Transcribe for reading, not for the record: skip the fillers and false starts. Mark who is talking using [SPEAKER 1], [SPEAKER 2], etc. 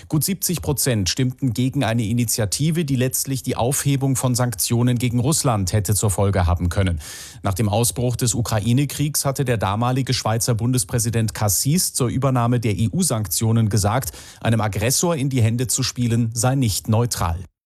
[SPEAKER 1] Gut 70% stimmten gegen eine Initiative, die letztlich die Aufhebung von Sanktionen gegen Russland hätte zur Folge haben können. Nach dem Ausbruch des Ukraine-Kriegs hatte der damalige Schweizer Bundespräsident Cassis zur Übernahme der EU-Sanktionen gesagt, einem Aggressor in die Hände zu spielen sei nicht neutral.